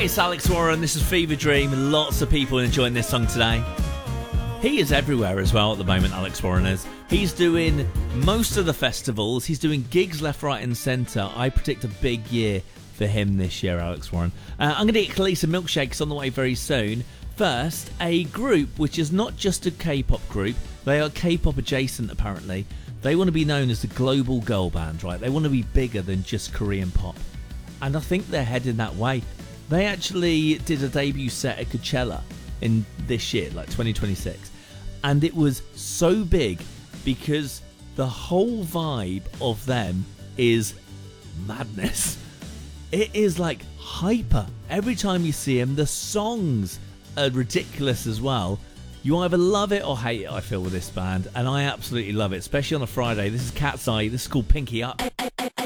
It's Alex Warren, this is Fever Dream. Lots of people enjoying this song today. He is everywhere as well at the moment, Alex Warren is. He's doing most of the festivals. He's doing gigs left, right and centre. I predict a big year for him this year, Alex Warren. I'm going to get Kalisa Milkshakes on the way very soon. First, a group which is not just a K-pop group. They are K-pop adjacent, apparently. They want to be known as the global girl band, right? They want to be bigger than just Korean pop. And I think they're heading that way. They actually did a debut set at Coachella in this year, like 2026. And it was so big because the whole vibe of them is madness. It is like hyper. Every time you see them, the songs are ridiculous as well. You either love it or hate it, I feel, with this band. And I absolutely love it, especially on a Friday. This is Cat's Eye. This is called Pinky Up.